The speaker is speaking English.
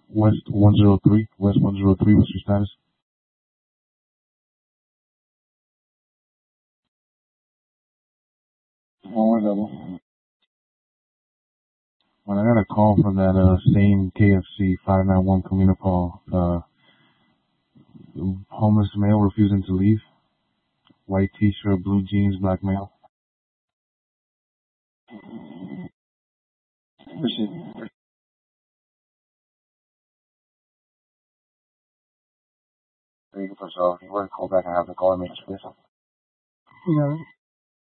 West 103. West 103. What's your status? One double. When I got a call from that same KFC 591 Camino call, homeless male refusing to leave, white T-shirt, blue jeans, black male. Proceed. There you go, so if you want to call back and have the call, make it please. Yeah.